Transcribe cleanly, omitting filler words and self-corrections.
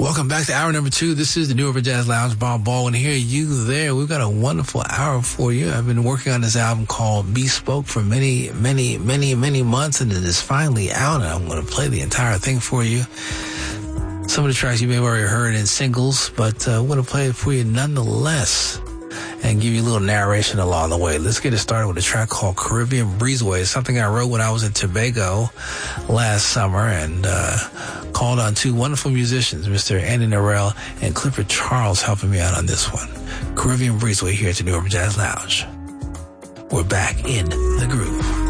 Welcome back to hour number 2. This is the New Urban Jazz Lounge. Bob Baldwin here, you there. We've got a wonderful hour for you. I've been working on this album called Bespoke for many months, and it is finally out, and I'm going to play the entire thing for you. Some of the tracks you may have already heard in singles, but I'm going to play it for you nonetheless and give you a little narration along the way. Let's get it started with a track called Caribbean Breezeway. It's something I wrote when I was in Tobago last summer and called on 2 wonderful musicians, Mr. Andy Norell and Clifford Charles, helping me out on this one. Caribbean Breezeway here at the New Urban Jazz Lounge. We're back in the groove.